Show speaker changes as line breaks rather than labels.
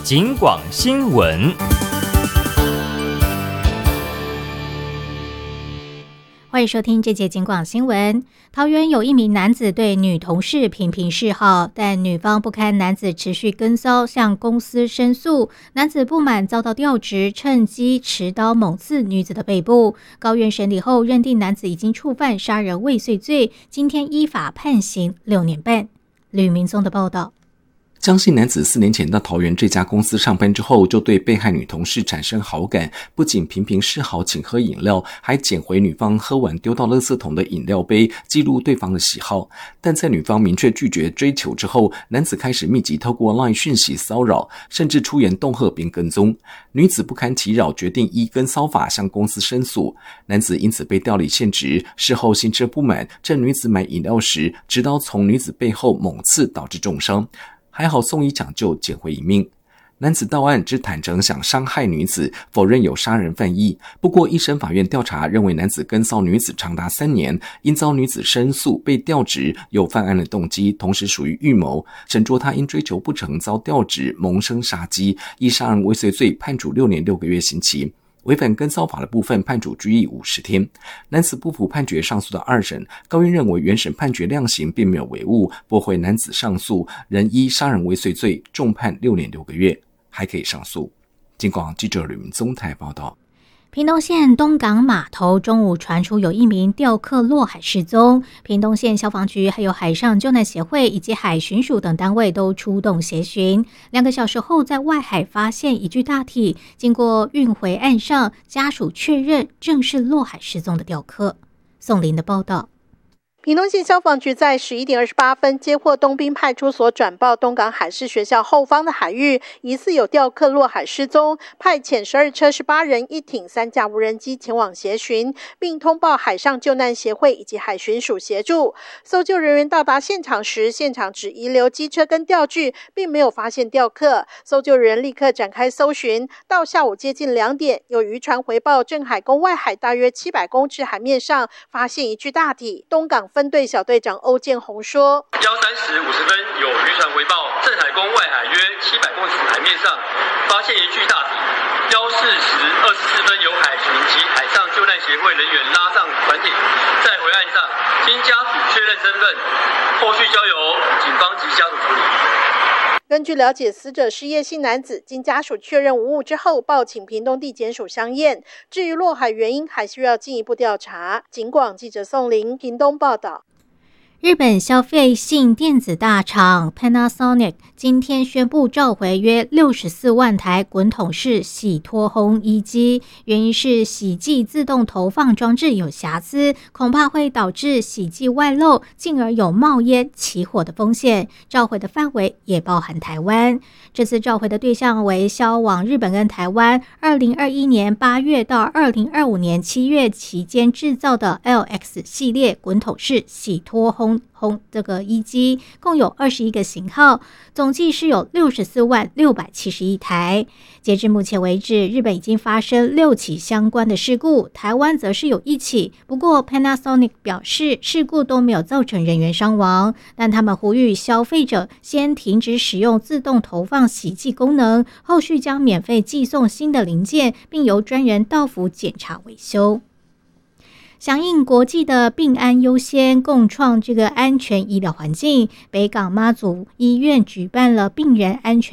警广新闻。
欢迎收听这节警广新闻。桃园有一名男子对女同事频频示好，但女方不堪男子持续跟骚，向公司申诉。男子不满遭到调职，趁机持刀猛刺女子的背部。高院审理后认定男子已经触犯杀人未遂罪，今天依法判刑6年半。吕明宗的报道。
江姓男子4年前到桃园这家公司上班之后，就对被害女同事产生好感，不仅频频示好请喝饮料，还捡回女方喝完丢到垃圾桶的饮料杯，记录对方的喜好。但在女方明确拒绝追求之后，男子开始密集透过 LINE 讯息骚扰，甚至出言恫吓并跟踪。女子不堪其扰，决定依跟骚法向公司申诉，男子因此被调离现职。事后心知不满，趁女子买饮料时，持刀从女子背后猛刺，导致重伤。还好送医抢救，捡回一命。男子到案只坦诚想伤害女子，否认有杀人犯意。不过一审法院调查认为男子跟骚女子长达3年，因遭女子申诉被调职，有犯案的动机，同时属于预谋。审酌他因追求不成遭调职，萌生杀机，依杀人未遂罪判处6年6个月刑期。违反跟骚法的部分判处拘役50天。男子不服判决上诉的2审，高院认为原审判决量刑并没有违误，驳回男子上诉，仍依杀人未遂罪重判6年6个月，还可以上诉。警广记者吕明宗台报道。
屏东县东港码头中午传出有一名钓客落海失踪，屏东县消防局还有海上救难协会以及海巡署等单位都出动协寻。2个小时后，在外海发现一具大体，经过运回岸上，家属确认正是落海失踪的钓客。宋林的报道。
屏东县消防局在11点28分接获东滨派出所转报，东港海事学校后方的海域疑似有钓客落海失踪，派遣12车18人1艇3架无人机前往协寻，并通报海上救难协会以及海巡署协助。搜救人员到达现场时，现场只遗留机车跟钓具，并没有发现钓客。搜救人立刻展开搜寻，到下午接近2点，有渔船回报镇海宫外海大约700公尺海面上发现一具大体。东港分队小队长欧建宏说
：13时50分有渔船回报，镇海宫外海约700公尺海面上发现一具大体。14时24分有海巡及海上救难协会人员拉上船艇，再回岸上，经家属确认身份，后续交由警方及家属处理。
根据了解，死者是叶姓男子，经家属确认无误之后，报请屏东地检署相验。至于落海原因，还需要进一步调查。警广记者宋玲屏东报道。
日本消费性电子大厂 Panasonic 今天宣布召回约64万台滚筒式洗脱烘衣机，原因是洗剂自动投放装置有瑕疵，恐怕会导致洗剂外漏，进而有冒烟起火的风险。召回的范围也包含台湾。这次召回的对象为销往日本跟台湾2021年8月到2025年7月期间制造的 LX 系列滚筒式洗脱烘这个衣机，共有21个型号，总计是有64万671台。截至目前为止，日本已经发生6起相关的事故，台湾则是有1起。不过 Panasonic 表示事故都没有造成人员伤亡，但他们呼吁消费者先停止使用自动投放洗剂功能，后续将免费寄送新的零件，并由专人到府检查维修。响应国际的病安优先，共创这个安全医疗环境，北港妈祖医院举办了病人安全